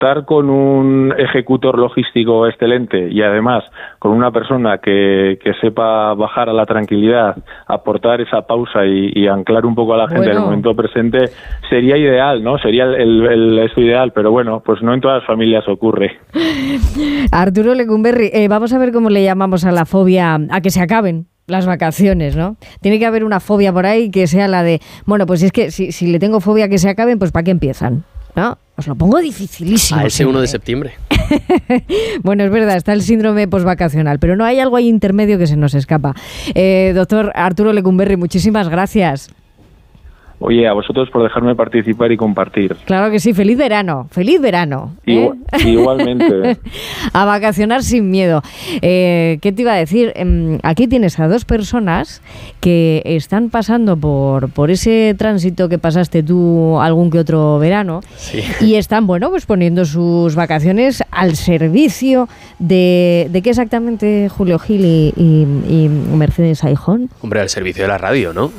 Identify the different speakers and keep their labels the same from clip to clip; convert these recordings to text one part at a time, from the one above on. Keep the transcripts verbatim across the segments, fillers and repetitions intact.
Speaker 1: contar con un ejecutor logístico excelente y además con una persona que, que sepa bajar a la tranquilidad, aportar esa pausa y, y anclar un poco a la gente bueno. en el momento presente, sería ideal, ¿no? Sería el, el, el esto ideal, pero bueno, pues no en todas las familias ocurre.
Speaker 2: Arturo Lecumberri, eh, vamos a ver cómo le llamamos a la fobia a que se acaben las vacaciones, ¿no? Tiene que haber una fobia por ahí que sea la de, bueno, pues es que si, si le tengo fobia a que se acaben, pues ¿para qué empiezan? ¿No? Os lo pongo dificilísimo.
Speaker 3: A ese uno de septiembre.
Speaker 2: Bueno, es verdad, está el síndrome posvacacional, pero no hay algo ahí intermedio que se nos escapa. Eh, doctor Arturo Lecumberri, muchísimas gracias.
Speaker 1: Oye, a vosotros por dejarme participar y compartir.
Speaker 2: Claro que sí, feliz verano, feliz verano. ¿eh?
Speaker 1: Igual, igualmente.
Speaker 2: A vacacionar sin miedo. Eh, ¿Qué te iba a decir? Aquí tienes a dos personas que están pasando por, por ese tránsito que pasaste tú algún que otro verano
Speaker 3: sí.
Speaker 2: y están, bueno, pues poniendo sus vacaciones al servicio de, ¿de qué exactamente, Julio Gil y, y, y Mercedes Aijón?
Speaker 3: Hombre, al servicio de la radio, ¿no?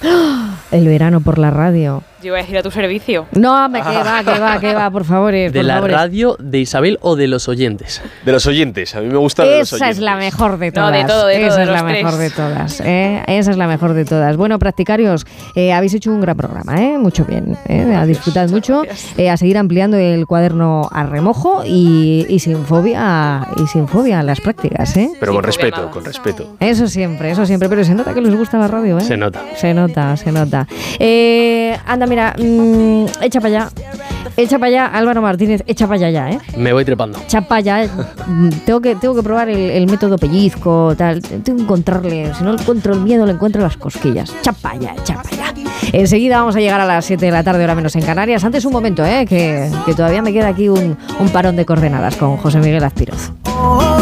Speaker 2: El verano por la radio.
Speaker 4: Yo voy a ir a tu servicio.
Speaker 2: No, me que va, que va, que va, por favor.
Speaker 3: ¿De
Speaker 2: por
Speaker 3: la
Speaker 2: favores.
Speaker 3: radio, de Isabel o de los oyentes?
Speaker 5: De los oyentes, a mí me gusta de los oyentes.
Speaker 2: Esa es la mejor de todas.
Speaker 4: No, de todo, de todo,
Speaker 2: Esa
Speaker 4: de
Speaker 2: es la
Speaker 4: los
Speaker 2: mejor
Speaker 4: tres.
Speaker 2: de todas. ¿eh? Esa es la mejor de todas. Bueno, practicarios, eh, habéis hecho un gran programa, ¿eh? Mucho bien. ¿eh? A disfrutar mucho, eh, a seguir ampliando el cuaderno a remojo y, y sin fobia y sin fobia a las prácticas, ¿eh?
Speaker 3: Pero
Speaker 4: Sí,
Speaker 3: con respeto,
Speaker 4: nada.
Speaker 3: con respeto.
Speaker 2: Eso siempre, eso siempre. Pero se nota que les gusta la radio, ¿eh?
Speaker 3: Se nota.
Speaker 2: Se nota, se nota. Eh, anda, mira, mmm, echa para allá. Echa para allá, Álvaro Martínez, echa para allá ya, ¿eh?
Speaker 3: Me voy trepando.
Speaker 2: Echa para allá. Mm, tengo que, tengo que probar el, el método pellizco, tal. Tengo que encontrarle, si no encuentro el miedo, le encuentro las cosquillas. Echa para allá, echa para allá. Enseguida vamos a llegar a las siete de la tarde, hora menos en Canarias. Antes un momento, ¿eh? Que, que todavía me queda aquí un, un parón de coordenadas con José Miguel Azpiroz.